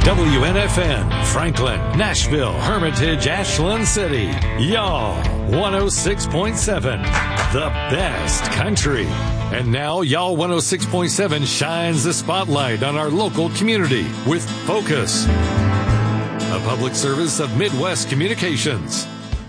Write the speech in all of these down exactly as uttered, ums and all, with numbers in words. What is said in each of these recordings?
W N F N, Franklin, Nashville, Hermitage, Ashland City. Y'all, one oh six point seven, the best country. And now, Y'all one oh six point seven shines the spotlight on our local community with Focus, a public service of Midwest Communications.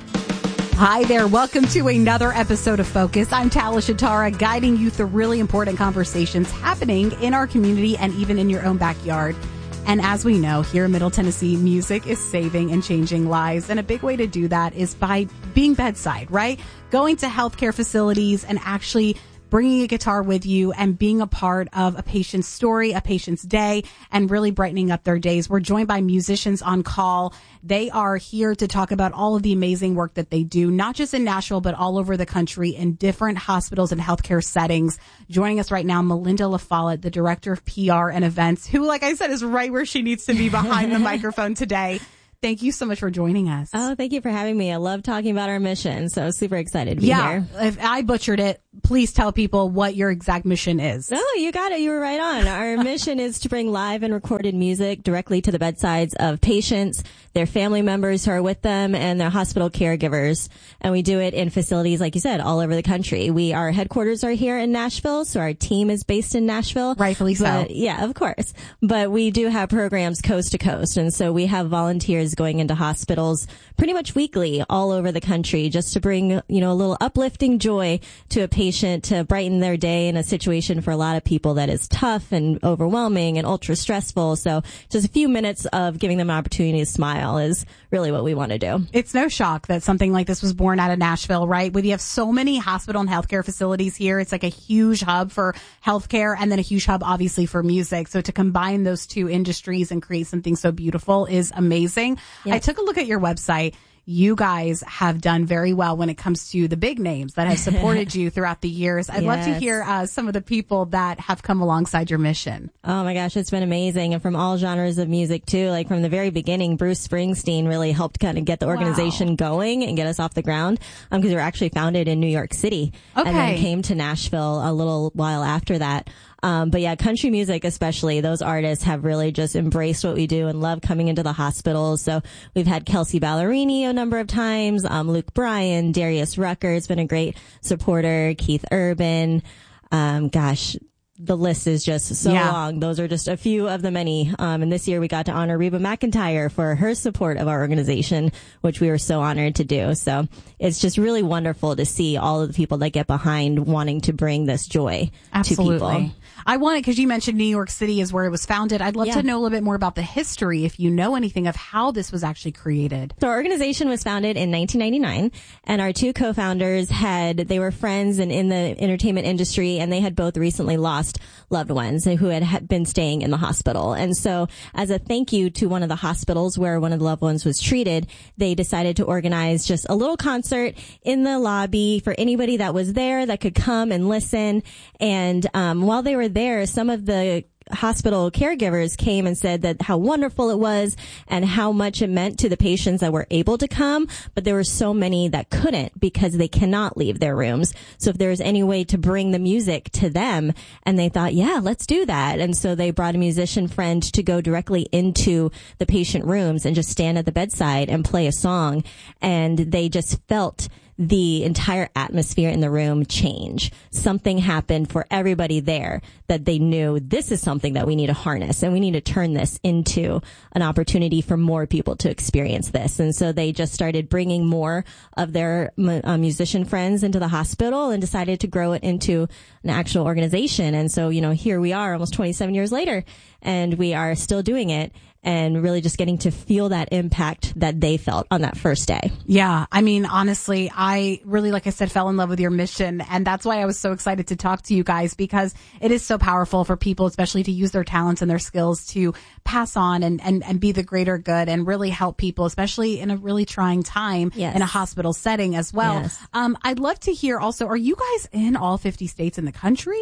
Hi there. Welcome to another episode of Focus. I'm Tala Shatara, guiding you through really important conversations happening in our community and even in your own backyard. And as we know, here in Middle Tennessee, music is saving and changing lives. And a big way to do that is by being bedside, right? Going to healthcare facilities and actually bringing a guitar with you and being a part of a patient's story, a patient's day, and really brightening up their days. We're joined by musicians on call. They are here to talk about all of the amazing work that they do, not just in Nashville, but all over the country in different hospitals and healthcare settings. Joining us right now, Melinda LaFollette, the Director of P R and Events, who, like I said, is right where she needs to be behind the microphone today. Thank you so much for joining us. Oh, thank you for having me. I love talking about our mission, so super excited to be yeah, here. If I butchered it, please tell people what your exact mission is. Oh, you got it. You were right on. Our mission is to bring live and recorded music directly to the bedsides of patients, their family members who are with them, and their hospital caregivers. And we do it in facilities, like you said, all over the country. We, our headquarters are here in Nashville, so our team is based in Nashville. Rightfully so. But, yeah, of course. But we do have programs coast to coast, and so we have volunteers going into hospitals pretty much weekly all over the country just to bring, you know, a little uplifting joy to a patient, to brighten their day in a situation for a lot of people that is tough and overwhelming and ultra stressful. So just a few minutes of giving them an opportunity to smile is really what we want to do. It's no shock that something like this was born out of Nashville, right? We have so many hospital and healthcare facilities here. It's like a huge hub for healthcare and then a huge hub, obviously, for music. So to combine those two industries and create something so beautiful is amazing. Yep. I took a look at your website. You guys have done very well when it comes to the big names that have supported you throughout the years. I'd yes. love to hear uh, some of the people that have come alongside your mission. Oh my gosh, it's been amazing. And from all genres of music too. Like from the very beginning, Bruce Springsteen really helped kind of get the organization wow. going and get us off the ground. Um, because we were actually founded in New York City. Okay. And then came to Nashville a little while after that. Um, but yeah, country music especially, those artists have really just embraced what we do and love coming into the hospitals. So we've had Kelsea Ballerini a number of times, um, Luke Bryan, Darius Rucker has been a great supporter, Keith Urban, um, gosh, the list is just so yeah. long. Those are just a few of the many. Um, and this year we got to honor Reba McEntire for her support of our organization, which we were so honored to do. So it's just really wonderful to see all of the people that get behind wanting to bring this joy Absolutely. to people. I want it because you mentioned New York City is where it was founded. I'd love yeah. to know a little bit more about the history, if you know anything of how this was actually created. So our organization was founded in nineteen ninety-nine, and our two co-founders had, they were friends and in the entertainment industry, and they had both recently lost loved ones who had been staying in the hospital. And so as a thank you to one of the hospitals where one of the loved ones was treated, they decided to organize just a little concert in the lobby for anybody that was there that could come and listen. And um while they were there, some of the hospital caregivers came and said that how wonderful it was and how much it meant to the patients that were able to come, but there were so many that couldn't because they cannot leave their rooms. So if there was any way to bring the music to them, and they thought, yeah, let's do that. And so they brought a musician friend to go directly into the patient rooms and just stand at the bedside and play a song. And they just felt the entire atmosphere in the room change. Something happened for everybody there that they knew this is something that we need to harness, and we need to turn this into an opportunity for more people to experience this. And so they just started bringing more of their uh, musician friends into the hospital and decided to grow it into an actual organization. And so, you know, here we are almost twenty-seven years later, and we are still doing it. And really just getting to feel that impact that they felt on that first day. Yeah. I mean, honestly, I really, like I said, fell in love with your mission. And that's why I was so excited to talk to you guys, because it is so powerful for people, especially to use their talents and their skills to pass on and, and, and be the greater good and really help people, especially in a really trying time yes. in a hospital setting as well. Yes. Um, I'd love to hear also, are you guys in all fifty states in the country?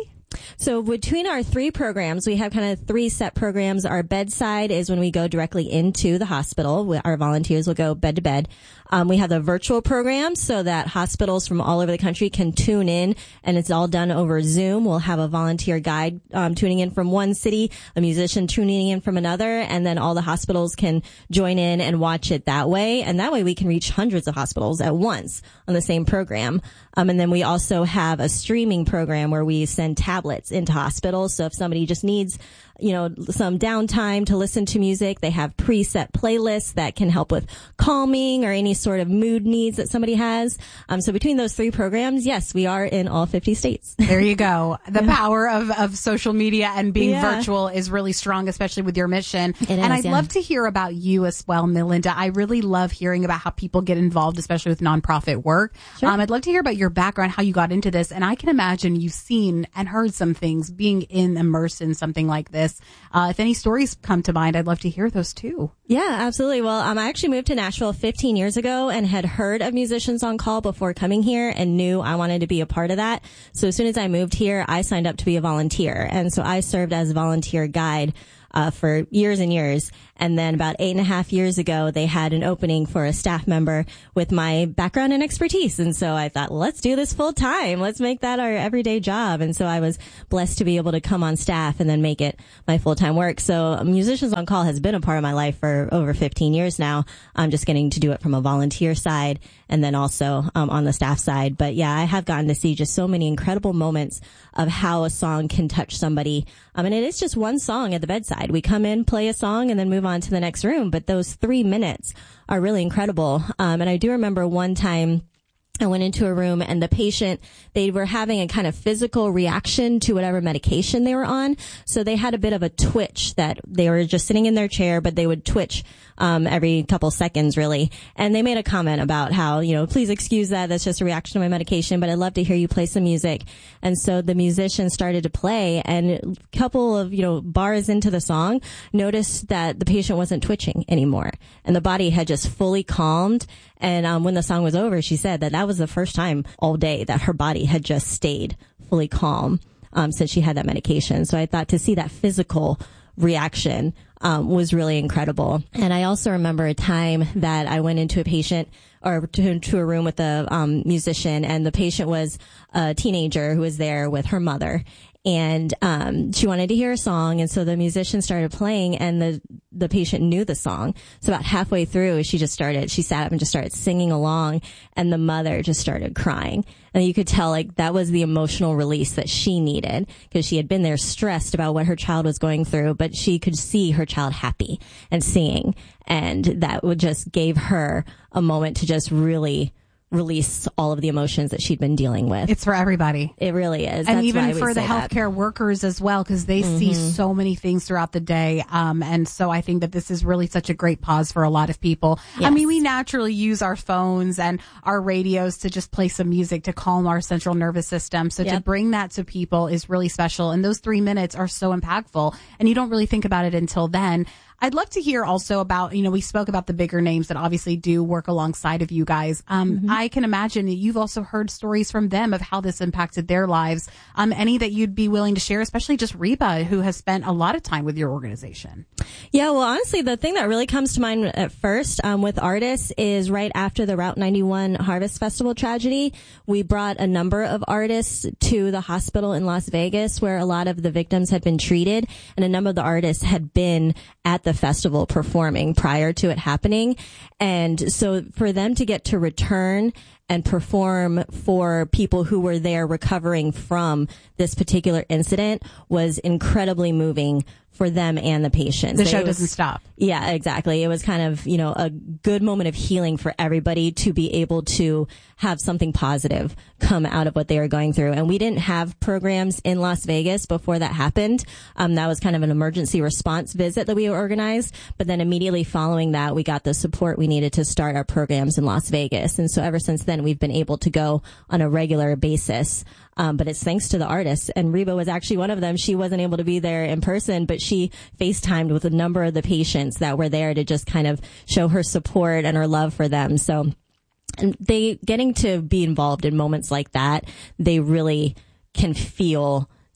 So between our three programs, we have kind of three set programs. Our bedside is when we go directly into the hospital. Our volunteers will go bed to bed. Um, we have the virtual program so that hospitals from all over the country can tune in, and it's all done over Zoom. We'll have a volunteer guide um, tuning in from one city, a musician tuning in from another, and then all the hospitals can join in and watch it that way. And that way we can reach hundreds of hospitals at once on the same program. Um, and then we also have a streaming program where we send tablets into hospitals. So if somebody just needs, you know, some downtime to listen to music, they have preset playlists that can help with calming or any sort of mood needs that somebody has. Um, so between those three programs, yes, we are in all fifty states. There you go. The yeah. power of, of social media and being yeah. virtual is really strong, especially with your mission. It and is, I'd yeah. love to hear about you as well, Melinda. I really love hearing about how people get involved, especially with nonprofit work. Sure. Um, I'd love to hear about your background, how you got into this. And I can imagine you've seen and heard some things being in immersed in something like this. Uh, if any stories come to mind, I'd love to hear those too. Yeah, absolutely. Well, um, I actually moved to Nashville fifteen years ago and had heard of Musicians on Call before coming here and knew I wanted to be a part of that. So as soon as I moved here, I signed up to be a volunteer. And so I served as a volunteer guide Uh, for years and years. And then about eight and a half years ago, they had an opening for a staff member with my background and expertise. And so I thought, let's do this full time. Let's make that our everyday job. And so I was blessed to be able to come on staff and then make it my full-time work. So Musicians on Call has been a part of my life for over fifteen years now. I'm just getting to do it from a volunteer side and then also um, on the staff side. But yeah, I have gotten to see just so many incredible moments of how a song can touch somebody. Um, and it is just one song at the bedside. We come in, play a song, and then move on to the next room. But those three minutes are really incredible. Um, and I do remember one time I went into a room and the patient, they were having a kind of physical reaction to whatever medication they were on. So they had a bit of a twitch that they were just sitting in their chair, but they would twitch um every couple seconds, really. And they made a comment about how, you know, please excuse that. That's just a reaction to my medication, but I'd love to hear you play some music. And so the musician started to play, and a couple of, you know, bars into the song, noticed that the patient wasn't twitching anymore and the body had just fully calmed. And um when the song was over, she said that that was the first time all day that her body had just stayed fully calm um since she had that medication. So I thought to see that physical reaction um was really incredible. And I also remember a time that I went into a patient or to, to a room with a um musician, and the patient was a teenager who was there with her mother. And um she wanted to hear a song, and so the musician started playing, and the the patient knew the song. So about halfway through, she just started, she sat up and just started singing along, and the mother just started crying. And you could tell, like, that was the emotional release that she needed, because she had been there stressed about what her child was going through, but she could see her child happy and singing, and that would just gave her a moment to just really release all of the emotions that she'd been dealing with. It's for everybody. It really is. And That's even for the healthcare that. workers as well, because they mm-hmm. see so many things throughout the day. Um, and so I think that this is really such a great pause for a lot of people. Yes. I mean, we naturally use our phones and our radios to just play some music to calm our central nervous system. So yep. to bring that to people is really special. And those three minutes are so impactful. And you don't really think about it until then. I'd love to hear also about, you know, we spoke about the bigger names that obviously do work alongside of you guys. Um, mm-hmm. I can imagine you've also heard stories from them of how this impacted their lives. Um, any that you'd be willing to share, especially just Reba, who has spent a lot of time with your organization. Yeah, well, honestly, the thing that really comes to mind at first um, with artists is right after the Route ninety-one Harvest Festival tragedy, we brought a number of artists to the hospital in Las Vegas where a lot of the victims had been treated, and a number of the artists had been at the festival performing prior to it happening. And so for them to get to return and perform for people who were there recovering from this particular incident was incredibly moving for them and the patients. The show was, doesn't stop. Yeah, exactly. It was kind of, you know, a good moment of healing for everybody to be able to have something positive come out of what they were going through. And we didn't have programs in Las Vegas before that happened. Um, that was kind of an emergency response visit that we organized. But then immediately following that, we got the support we needed to start our programs in Las Vegas. And so ever since then, we've been able to go on a regular basis. Um, but it's thanks to the artists. And Reba was actually one of them. She wasn't able to be there in person, but she FaceTimed with a number of the patients that were there to just kind of show her support and her love for them. So and they getting to be involved in moments like that, they really can feel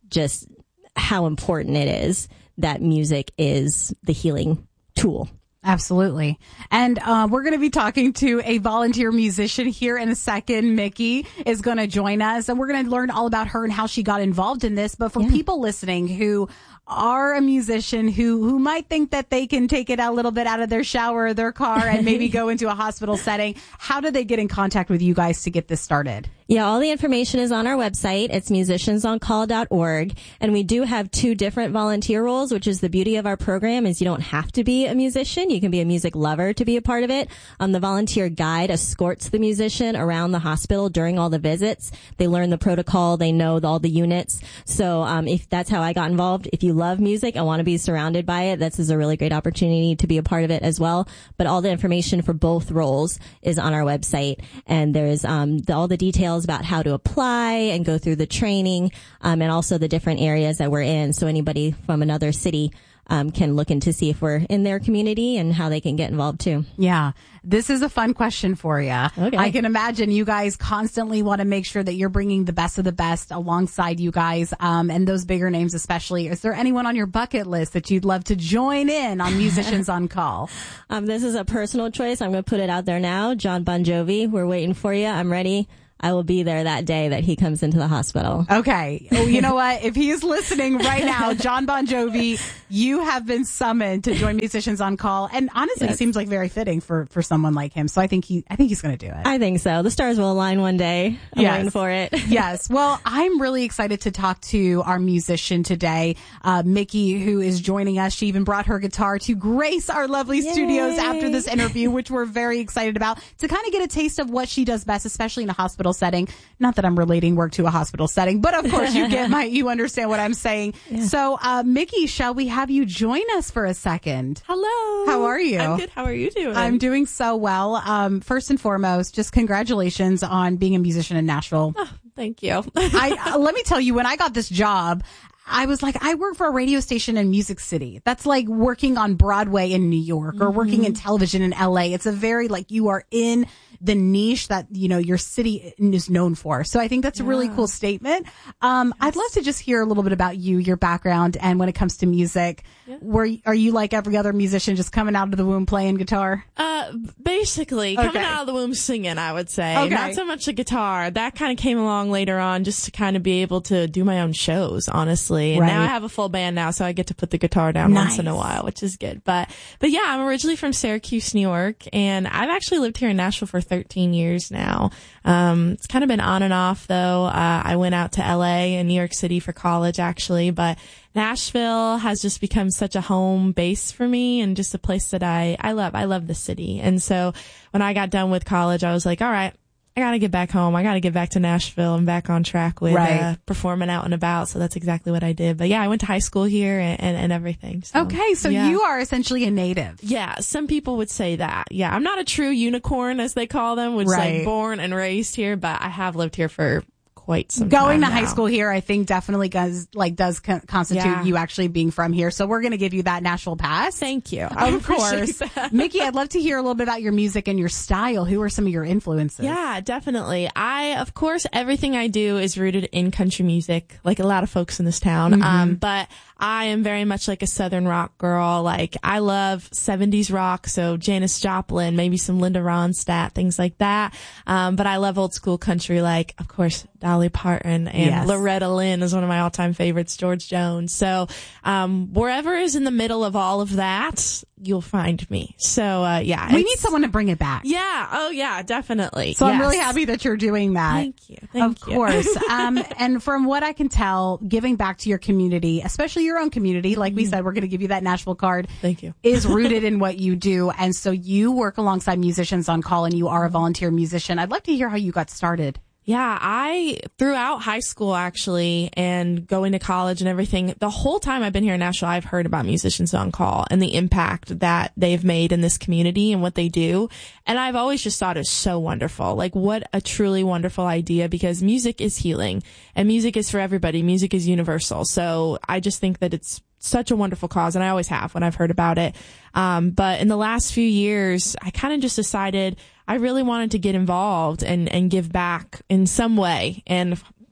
just how important it is that music is the healing tool. Absolutely. And uh, we're going to be talking to a volunteer musician here in a second. Mickey is going to join us, and we're going to learn all about her and how she got involved in this. But for yeah. people listening who are a musician who who might think that they can take it a little bit out of their shower or their car and maybe go into a hospital setting, how do they get in contact with you guys to get this started? Yeah, all the information is on our website. It's musicians on call dot org. And we do have two different volunteer roles, which is the beauty of our program is you don't have to be a musician. You can be a music lover to be a part of it. Um, the volunteer guide escorts the musician around the hospital during all the visits. They learn the protocol. They know all the units. So um, if that's how I got involved, if you love music and want to be surrounded by it, this is a really great opportunity to be a part of it as well. But all the information for both roles is on our website. And there's um, the, all the details about how to apply and go through the training, um, and also the different areas that we're in. So anybody from another city um, can look into see if we're in their community and how they can get involved too. Yeah. This is a fun question for you. Okay. I can imagine you guys constantly want to make sure that you're bringing the best of the best alongside you guys, um, and those bigger names especially. Is there anyone on your bucket list that you'd love to join in on Musicians on Call? Um, this is a personal choice. I'm going to put it out there now. John Bon Jovi, we're waiting for you. I'm ready. I will be there that day that he comes into the hospital. Okay. Oh, you know what? If he is listening right now, John Bon Jovi, you have been summoned to join Musicians on Call. And honestly, yes. It seems like very fitting for, for someone like him. So I think he, I think he's going to do it. I think so. The stars will align one day. I'm yes. waiting for it. Yes. Well, I'm really excited to talk to our musician today, uh, Mickey, who is joining us. She even brought her guitar to grace our lovely Yay. studios after this interview, which we're very excited about, to kind of get a taste of what she does best, especially in a hospital setting. Not that I'm relating work to a hospital setting, but of course you get my, you understand what I'm saying. Yeah. So, uh, Mickey, shall we have you join us for a second? Hello. How are you? I'm good. How are you doing? I'm doing so well. Um, first and foremost, just congratulations on being a musician in Nashville. Oh, thank you. I, uh, let me tell you, when I got this job, I was like, I work for a radio station in Music City. That's like working on Broadway in New York or mm-hmm. working in television in L A. It's a very, like, you are in the niche that, you know, your city is known for. So I think that's a yeah. really cool statement. Um, yes. I'd love to just hear a little bit about you, your background, and when it comes to music, yeah. were, are you like every other musician just coming out of the womb playing guitar? Uh, basically okay. coming out of the womb singing, I would say. Okay. Not so much the guitar. That kind of came along later on just to kind of be able to do my own shows, honestly. And right. now I have a full band now, so I get to put the guitar down nice. once in a while, which is good. But, but yeah, I'm originally from Syracuse, New York, and I've actually lived here in Nashville for thirteen years now. Um, it's kind of been on and off though. Uh, I went out to L A and New York City for college actually, but Nashville has just become such a home base for me and just a place that I, I love. I love the city. And so when I got done with college, I was like, all right, I got to get back home. I got to get back to Nashville and back on track with right. uh, performing out and about. So that's exactly what I did. But yeah, I went to high school here and, and, and everything. So, okay. So yeah. you are essentially a native. Yeah. Some people would say that. Yeah. I'm not a true unicorn, as they call them, which right. is like born and raised here, but I have lived here for quite some Going time to now. high school here, I think definitely does, like, does con- constitute Yeah. you actually being from here. So we're going to give you that Nashville pass. Thank you. I Of course. that. Mickey, I'd love to hear a little bit about your music and your style. Who are some of your influences? Yeah, definitely. I, of course, everything I do is rooted in country music, like a lot of folks in this town. Mm-hmm. Um, but I am very much like a Southern rock girl. Like, I love seventies rock, so Janis Joplin, maybe some Linda Ronstadt, things like that. Um, but I love old school country, like, of course, Dolly Parton and yes. Loretta Lynn is one of my all-time favorites, George Jones. So, um, wherever is in the middle of all of that, you'll find me. So, uh, yeah. We need someone to bring it back. Yeah. Oh, yeah, definitely. So yes. I'm really happy that you're doing that. Thank you. Thank of you. course. um, and from what I can tell, giving back to your community, especially your own community, like we said, we're going to give you that Nashville card. Thank you. Is rooted in what you do. And so you work alongside Musicians on Call and you are a volunteer musician. I'd like to hear how you got started. Yeah, I, throughout high school actually, and going to college and everything, the whole time I've been here in Nashville, I've heard about Musicians on Call and the impact that they've made in this community and what they do. And I've always just thought it was so wonderful. Like, what a truly wonderful idea, because music is healing and music is for everybody. Music is universal. So I just think that it's such a wonderful cause, and I always have when I've heard about it. Um, but in the last few years, I kind of just decided I really wanted to get involved and, and give back in some way. And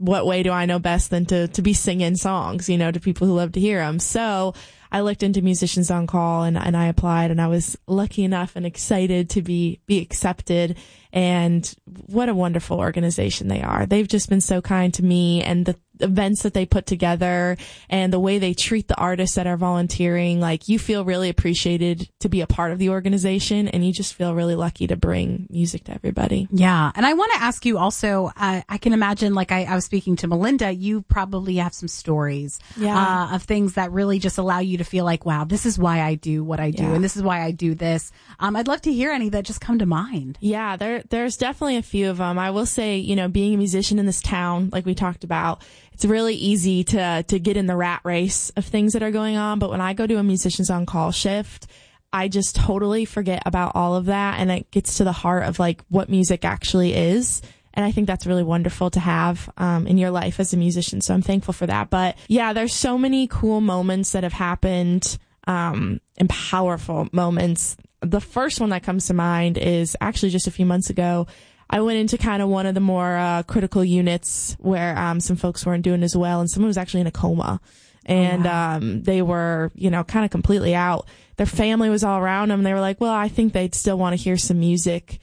what way do I know best than to, to be singing songs, you know, to people who love to hear them. So I looked into Musicians on Call and, and I applied, and I was lucky enough and excited to be, be accepted. And what a wonderful organization they are. They've just been so kind to me, and the events that they put together and the way they treat the artists that are volunteering. Like, you feel really appreciated to be a part of the organization, and you just feel really lucky to bring music to everybody. Yeah. And I want to ask you also, uh, I can imagine, like I, I was speaking to Melinda, you probably have some stories Yeah. uh, of things that really just allow you to feel like, wow, this is why I do what I do. Yeah. And this is why I do this. Um, I'd love to hear any that just come to mind. Yeah, there, there's definitely a few of them. I will say, you know, being a musician in this town, like we talked about, it's really easy to, to get in the rat race of things that are going on. But when I go to a Musicians on Call shift, I just totally forget about all of that. And it gets to the heart of like what music actually is. And I think that's really wonderful to have, um, in your life as a musician. So I'm thankful for that. But yeah, there's so many cool moments that have happened, um, and powerful moments. The first one that comes to mind is actually just a few months ago. I went into kind of one of the more uh, critical units where um, some folks weren't doing as well, and someone was actually in a coma, and oh, wow. um, they were, you know, kind of completely out. Their family was all around them. They were like, well, I think they'd still want to hear some music.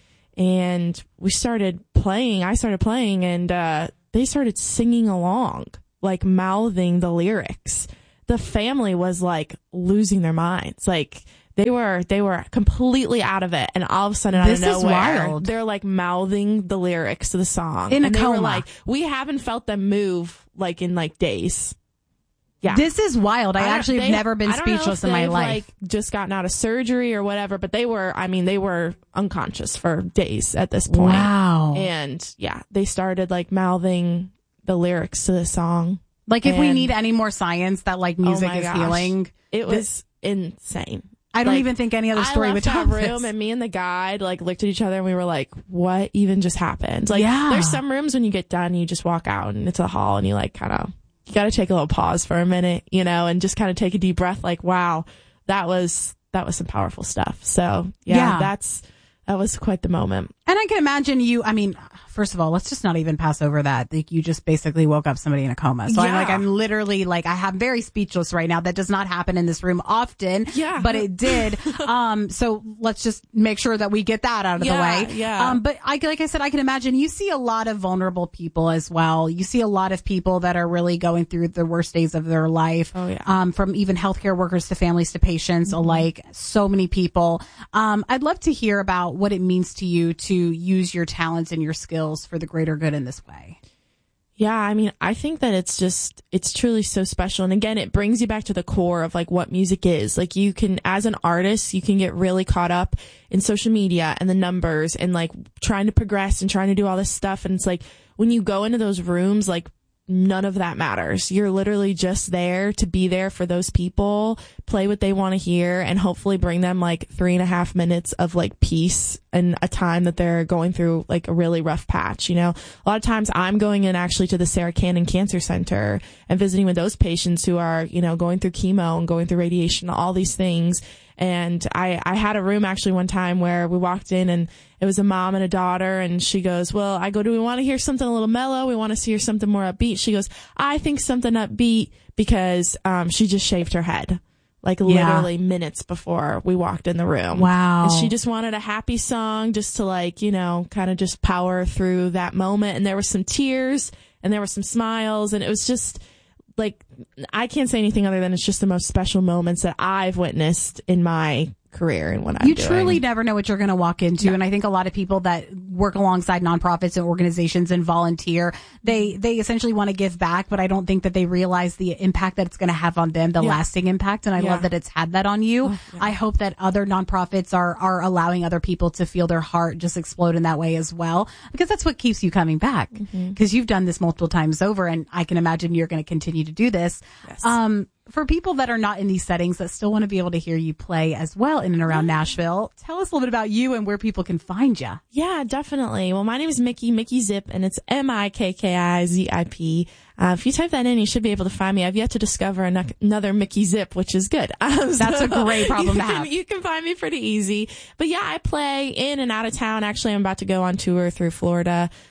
And we started playing. I started playing, and uh, they started singing along, like mouthing the lyrics. The family was like losing their minds. Like, They were, they were completely out of it. And all of a sudden, out this of nowhere, is wild. They're like mouthing the lyrics to the song. In a and they coma. were like, we haven't felt them move like in like days. Yeah. This is wild. I, I actually have they, never been speechless in my life. Like just gotten out of surgery or whatever, but they were, I mean, they were unconscious for days at this point. Wow. And yeah, they started like mouthing the lyrics to the song. Like, if and, we need any more science that like music oh my is gosh, healing. it was insane. I don't like, even think any other story I would left top that room, this. and me and the guide like looked at each other and we were like, what even just happened? Like, yeah. There's some rooms when you get done, you just walk out and it's a hall, and you like kind of, you got to take a little pause for a minute, you know, and just kind of take a deep breath. Like, wow, that was, that was some powerful stuff. So yeah, yeah. that's, that was quite the moment. And I can imagine you, I mean, first of all, let's just not even pass over that. Like, you just basically woke up somebody in a coma. So yeah. I'm like, I'm literally like, I have very speechless right now. That does not happen in this room often. Yeah. But it did. um, so let's just make sure that we get that out of yeah, the way. Yeah. Um, but I, like I said, I can imagine you see a lot of vulnerable people as well. You see a lot of people that are really going through the worst days of their life. Oh, yeah. Um, from even healthcare workers to families to patients mm-hmm. alike. So many people. Um, I'd love to hear about what it means to you to use your talents and your skills for the greater good in this way. Yeah, I mean, I think that it's just, it's truly so special. And again, it brings you back to the core of like what music is. Like, you can, as an artist, you can get really caught up in social media and the numbers and like trying to progress and trying to do all this stuff. And it's like, when you go into those rooms, like, none of that matters. You're literally just there to be there for those people, play what they want to hear, and hopefully bring them like three and a half minutes of like peace in a time that they're going through like a really rough patch. You know, a lot of times I'm going in actually to the Sarah Cannon Cancer Center and visiting with those patients who are, you know, going through chemo and going through radiation, all these things. And I, I had a room actually one time where we walked in and it was a mom and a daughter, and she goes, well, I go, do we want to hear something a little mellow? We want to hear something more upbeat. She goes, I think something upbeat, because um, she just shaved her head like yeah. literally minutes before we walked in the room. Wow. And she just wanted a happy song just to like, you know, kind of just power through that moment. And there were some tears and there were some smiles, and it was just like, I can't say anything other than it's just the most special moments that I've witnessed in my career and what I'm you doing. truly never know what you're going to walk into. No. And I think a lot of people that work alongside nonprofits and organizations and volunteer, they, they essentially want to give back, but I don't think that they realize the impact that it's going to have on them, the yeah. lasting impact. And I yeah. love that it's had that on you. Oh, yeah. I hope that other nonprofits are, are allowing other people to feel their heart just explode in that way as well, because that's what keeps you coming back, because mm-hmm. you've done this multiple times over, and I can imagine you're going to continue to do this. Yes. Um, For people that are not in these settings that still want to be able to hear you play as well in and around Nashville, tell us a little bit about you and where people can find you. Yeah, definitely. Well, my name is Mickey, Mickey Zip, and it's M I K K I Z I P. Uh, if you type that in, you should be able to find me. I've yet to discover an- another Mickey Zip, which is good. Um, That's so a great problem you to can, have. You can find me pretty easy. But yeah, I play in and out of town. Actually, I'm about to go on tour through Florida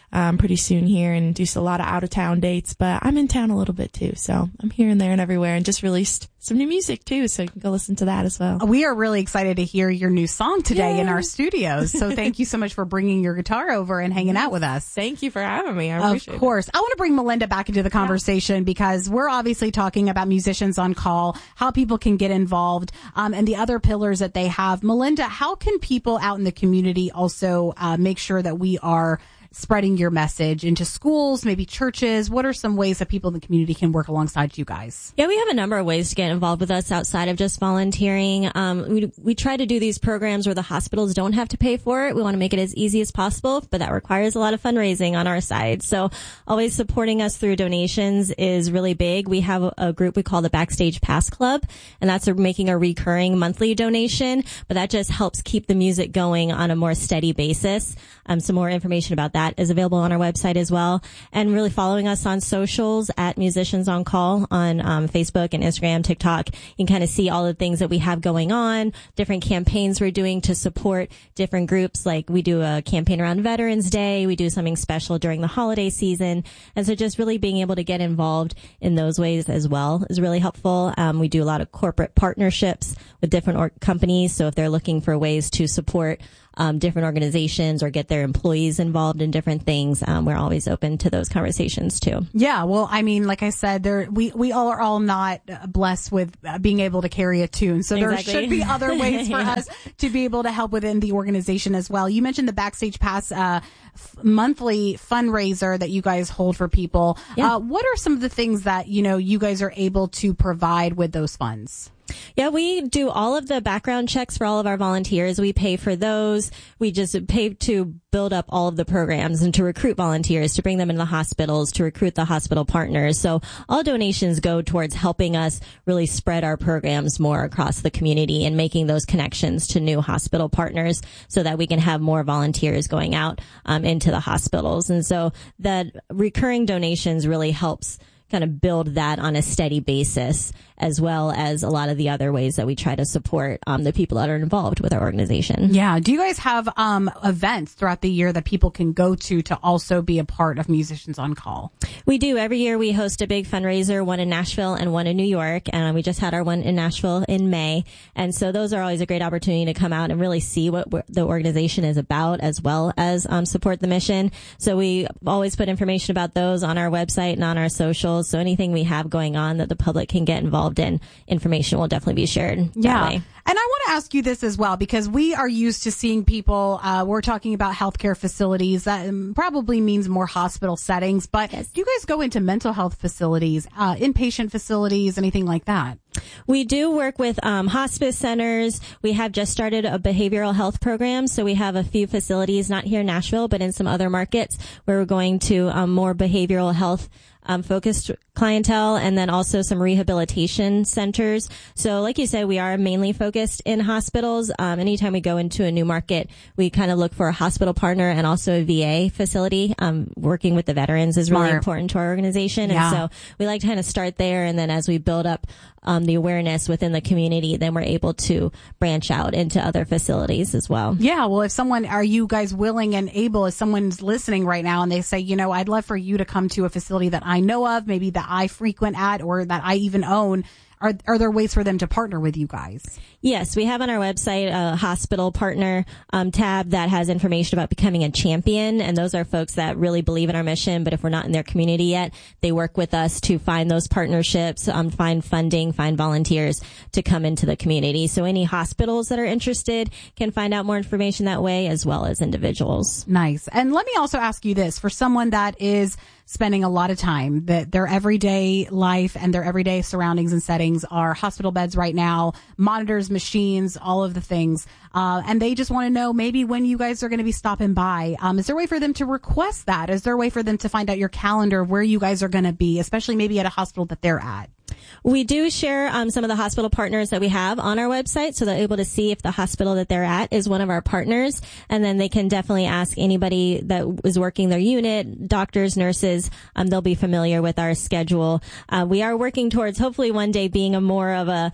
um, pretty soon here and do a lot of out of town dates. But I'm in town a little bit too, so I'm here and there and everywhere, and just released some new music too, so you can go listen to that as well. We are really excited to hear your new song today Yay. in our studios. So thank you so much for bringing your guitar over and hanging out with us. Thank you for having me. I appreciate it. Of course. I want to bring Melinda back into the conversation yeah. because we're obviously talking about musicians on call, how people can get involved, um, and the other pillars that they have. Melinda, how can people out in the community also uh, make sure that we are spreading your message into schools, maybe churches? What are some ways that people in the community can work alongside you guys? Yeah, we have a number of ways to get involved with us outside of just volunteering. Um, we, we try to do these programs where the hospitals don't have to pay for it. We want to make it as easy as possible, but that requires a lot of fundraising on our side. So always supporting us through donations is really big. We have a, a group we call the Backstage Pass Club, and that's a, making a recurring monthly donation, but that just helps keep the music going on a more steady basis. Um, some more information about that is available on our website as well. And really following us on socials at Musicians on Call on um, Facebook and Instagram, TikTok. You can kind of see all the things that we have going on, different campaigns we're doing to support different groups. Like we do a campaign around Veterans Day. We do something special during the holiday season. And so just really being able to get involved in those ways as well is really helpful. Um, we do a lot of corporate partnerships with different or- companies. So if they're looking for ways to support Um, different organizations or get their employees involved in different things, um, we're always open to those conversations too. Yeah, well, I mean, like I said, there we we all are all not blessed with uh, being able to carry a tune, so Exactly. there should be other ways for yeah. us to be able to help within the organization as well. You mentioned the Backstage Pass uh, f- monthly fundraiser that you guys hold for people. Yeah. Uh, what are some of the things that you know you guys are able to provide with those funds? Yeah, we do all of the background checks for all of our volunteers. We pay for those. We just pay to build up all of the programs and to recruit volunteers, to bring them into the hospitals, to recruit the hospital partners. So all donations go towards helping us really spread our programs more across the community and making those connections to new hospital partners so that we can have more volunteers going out um, into the hospitals. And so that recurring donations really helps kind of build that on a steady basis, as well as a lot of the other ways that we try to support um, the people that are involved with our organization. Yeah. Do you guys have um, events throughout the year that people can go to to also be a part of Musicians on Call? We do. Every year we host a big fundraiser, one in Nashville and one in New York. And we just had our one in Nashville in May. And so those are always a great opportunity to come out and really see what the organization is about, as well as um, support the mission. So we always put information about those on our website and on our socials. So anything we have going on that the public can get involved in, information will definitely be shared. Yeah. That way. And I want to ask you this as well, because we are used to seeing people, uh, we're talking about healthcare facilities. That um, probably means more hospital settings, but Yes. do you guys go into mental health facilities, uh, inpatient facilities, anything like that? We do work with um, hospice centers. We have just started a behavioral health program. So we have a few facilities, not here in Nashville, but in some other markets where we're going to um, more behavioral health Um, focused clientele, and then also some rehabilitation centers. So like you said, we are mainly focused in hospitals. Um, anytime we go into a new market, we kind of look for a hospital partner and also a V A facility. Um, working with the veterans is really Smart. important to our organization. Yeah. And so we like to kind of start there, and then as we build up um, the awareness within the community, then we're able to branch out into other facilities as well. Yeah. Well, if someone, are you guys willing and able, if someone's listening right now and they say, you know, I'd love for you to come to a facility that I know of, maybe that I frequent at or that I even own, Are are there ways for them to partner with you guys? Yes, we have on our website a hospital partner um, tab that has information about becoming a champion, and those are folks that really believe in our mission, but if we're not in their community yet, they work with us to find those partnerships, um, find funding, find volunteers to come into the community. So any hospitals that are interested can find out more information that way, as well as individuals. Nice. And let me also ask you this, for someone that is spending a lot of time, that their everyday life and their everyday surroundings and settings are hospital beds right now, monitors, machines, all of the things. Uh, and they just want to know maybe when you guys are going to be stopping by. Um, is there a way for them to request that? Is there a way for them to find out your calendar of where you guys are going to be, especially maybe at a hospital that they're at? We do share um, some of the hospital partners that we have on our website, so they're able to see if the hospital that they're at is one of our partners, and then they can definitely ask anybody that is working their unit, doctors, nurses. Um, they'll be familiar with our schedule. Uh, we are working towards hopefully one day being a more of a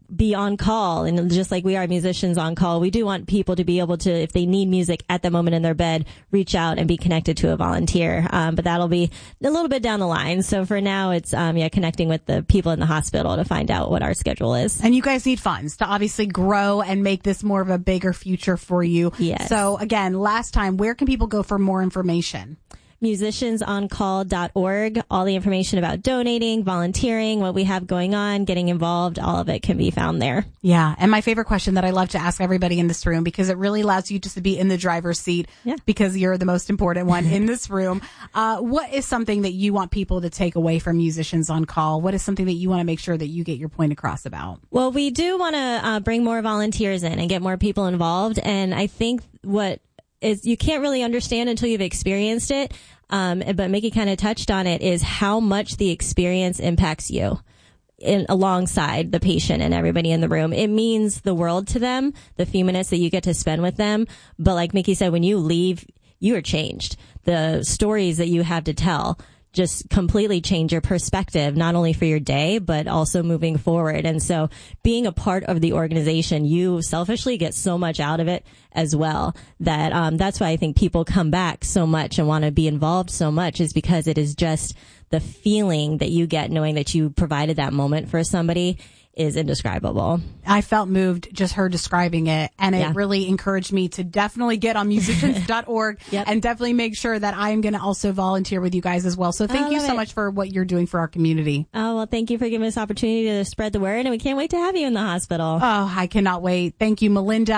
be on call, and just like we are musicians on call, we do want people to be able to, if they need music at the moment in their bed, reach out and be connected to a volunteer. Um, but that'll be a little bit down the line. So for now, it's um, yeah, connecting with the people in the hospital to find out what our schedule is. And you guys need funds to obviously grow and make this more of a bigger future for you. Yes. So again, last time, where can people go for more information? musicians on call dot org. All the information about donating, volunteering, what we have going on, getting involved, all of it can be found there. Yeah. And my favorite question that I love to ask everybody in this room, because it really allows you just to be in the driver's seat, yeah. because you're the most important one in this room. Uh, what is something that you want people to take away from Musicians on Call? What is something that you want to make sure that you get your point across about? Well, we do want to uh, bring more volunteers in and get more people involved. And I think what is you can't really understand until you've experienced it. Um, but Mickey kind of touched on it, is how much the experience impacts you in, alongside the patient and everybody in the room. It means the world to them, the few minutes that you get to spend with them. But like Mickey said, when you leave, you are changed. The stories that you have to tell just completely change your perspective, not only for your day, but also moving forward. And so being a part of the organization, you selfishly get so much out of it as well, that um, that's why I think people come back so much and want to be involved so much, is because it is just the feeling that you get knowing that you provided that moment for somebody is indescribable. I felt moved just her describing it, and it Yeah. really encouraged me to definitely get on musicians dot org Yep. and definitely make sure that I'm going to also volunteer with you guys as well. So thank I you love so it. much for what you're doing for our community. Oh, well, thank you for giving us the opportunity to spread the word, and we can't wait to have you in the hospital. Oh, I cannot wait. Thank you, Melinda.